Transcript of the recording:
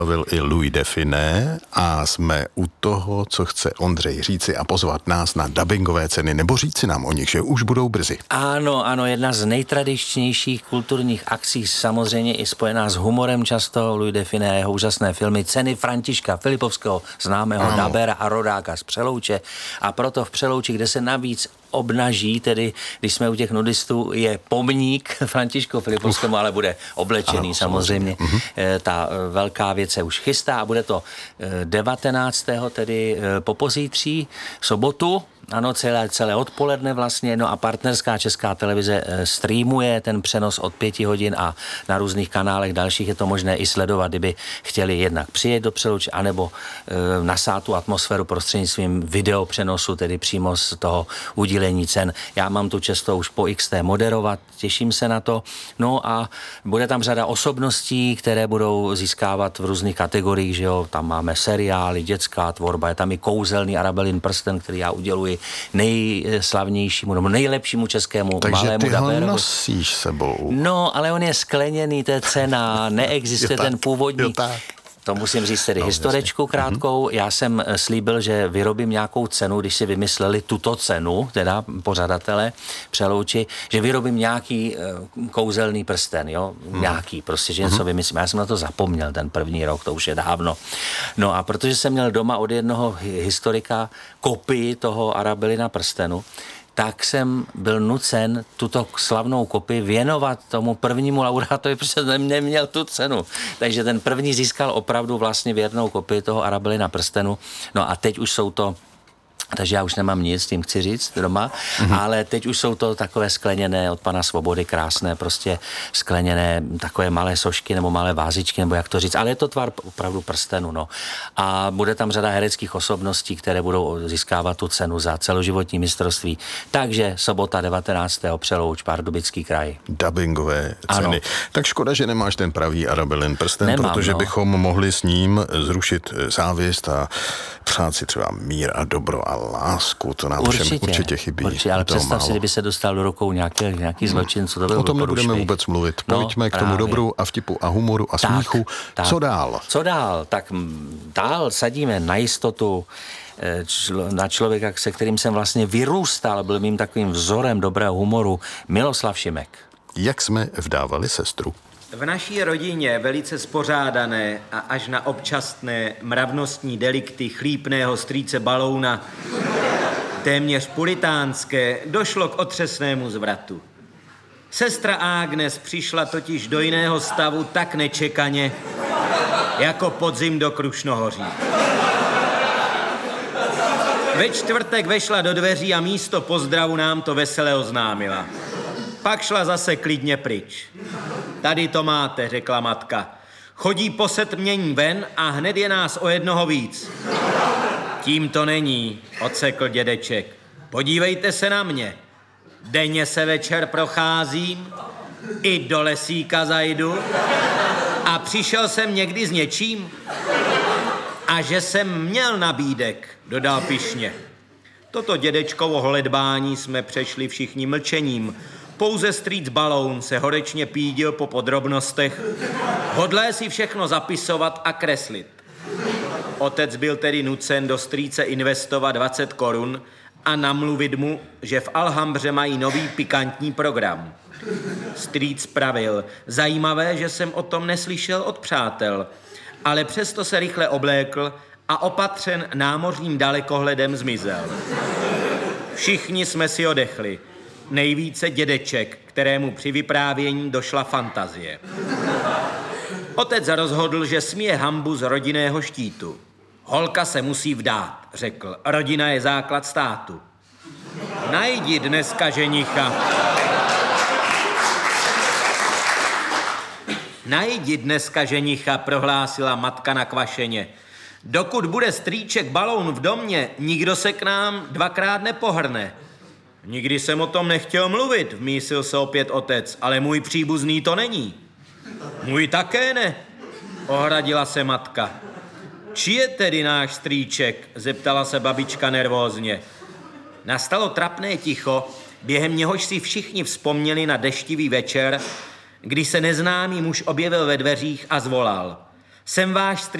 Byl i Louis Define a jsme u toho, co chce Ondřej říci a pozvat nás na dabingové ceny, nebo říci nám o nich, že už budou brzy. Ano, jedna z nejtradičnějších kulturních akcí, samozřejmě i spojená s humorem často, Louis Define a jeho úžasné filmy, ceny Františka Filipovského, známého dabera a rodáka z Přelouče, a proto v Přelouči, kde se navíc obnaží, tedy když jsme u těch nudistů, je pomník Františku Filipovskému, ale bude oblečený samozřejmě. Ta velká věc se už chystá a bude to 19. tedy popozítří, sobotu, ano, celé odpoledne vlastně, no a partnerská Česká televize streamuje ten přenos od 5 hodin a na různých kanálech dalších je to možné i sledovat, kdyby chtěli jednak přijet do Přelouč, anebo nasát tu atmosféru prostřednictvím videopřenosu, tedy přímo z toho udílení cen. Já mám tu čest to už po XT moderovat, těším se na to. No a bude tam řada osobností, které budou získávat v různých kategoriích, že jo, tam máme seriály, dětská tvorba, je tam i kouzelný Arabelin prsten, který já uděluji nejslavnějšímu, nebo nejlepšímu českému malému daberovi. Takže ty ho nosíš sebou. No, ale on je skleněný, to je cena, neexistuje ten původní. To musím říct tedy historičku krátkou. Já jsem slíbil, že vyrobím nějakou cenu, když si vymysleli tuto cenu, teda pořadatele Přelouči, že vyrobím nějaký kouzelný prsten, jo? Nějaký, prostě, že něco vymyslím. Já jsem na to zapomněl ten první rok, to už je dávno. No a protože jsem měl doma od jednoho historika kopii toho Arabelina prstenu, tak jsem byl nucen tuto slavnou kopii věnovat tomu prvnímu laureátovi, protože jsem neměl tu cenu. Takže ten první získal opravdu vlastně věrnou kopii toho Arabelina prstenu. No a teď už jsou to, takže já už nemám nic, tím chci říct doma, ale teď už jsou to takové skleněné od pana Svobody, krásné, prostě skleněné takové malé sošky nebo malé vázičky, nebo jak to říct, ale je to tvar opravdu prstenu, no. A bude tam řada hereckých osobností, které budou získávat tu cenu za celoživotní mistrovství. Takže sobota 19. Přelouč, Pardubický kraj. Dabingové ceny. Ano. Tak škoda, že nemáš ten pravý Arabelin prsten, nemám, protože bychom mohli s ním zrušit závist a přát si třeba mír a dobro a lásku, to nám všem určitě chybí. Určitě, ale představ si, kdyby se dostal do rukou nějaký zločin, co to bylo. O tom nebudeme vůbec mluvit. Pojďme k tomu dobru a vtipu a humoru a smíchu. Tak. Co dál? Co dál? Tak dál sadíme na jistotu na člověka, se kterým jsem vlastně vyrůstal, byl mým takovým vzorem dobrého humoru, Miloslav Šimek. Jak jsme vdávali sestru? V naší rodině velice spořádané a až na občasné mravnostní delikty chlípného strýce Balouna, téměř puritánské, došlo k otřesnému zvratu. Sestra Agnes přišla totiž do jiného stavu tak nečekaně, jako podzim do Krušnohoří. Ve čtvrtek vešla do dveří a místo pozdravu nám to vesele oznámila. Pak šla zase klidně pryč. Tady to máte, řekla matka. Chodí po setmění ven a hned je nás o jednoho víc. Tím to není, odsekl dědeček. Podívejte se na mě. Denně se večer procházím, i do lesíka zajdu a přišel jsem někdy s něčím. A že jsem měl nabídek, dodal pyšně. Toto dědečkovo holedbání jsme přešli všichni mlčením. Pouze strýc Baloun se horečně pídil po podrobnostech, hodlé si všechno zapisovat a kreslit. Otec byl tedy nucen do strýce investovat 20 korun a namluvit mu, že v Alhambře mají nový pikantní program. Strýc pravil, zajímavé, že jsem o tom neslyšel od přátel, ale přesto se rychle oblékl a opatřen námořním dalekohledem zmizel. Všichni jsme si odechli. Nejvíce dědeček, kterému při vyprávění došla fantazie. Otec rozhodl, že smije hanbu z rodinného štítu. Holka se musí vdát, řekl. Rodina je základ státu. Najdi dneska ženicha. Najdi dneska ženicha, prohlásila matka nakvašeně. Dokud bude strýček Baloun v domě, nikdo se k nám dvakrát nepohrne. Nikdy jsem o tom nechtěl mluvit, vmísil se opět otec, ale můj příbuzný to není. Můj také ne, ohradila se matka. Či je tedy náš strýček, zeptala se babička nervózně. Nastalo trapné ticho, během něhož si všichni vzpomněli na deštivý večer, kdy se neznámý muž objevil ve dveřích a zvolal. Jsem váš